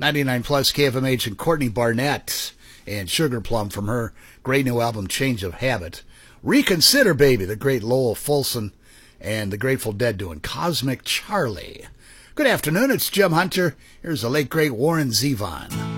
99 plus KFMH and Courtney Barnett and Sugar Plum from her great new album Change of Habit. Reconsider Baby, the great Lowell Fulson and the Grateful Dead doing Cosmic Charlie. Good afternoon, it's Jim Hunter. Here's the late great Warren Zevon.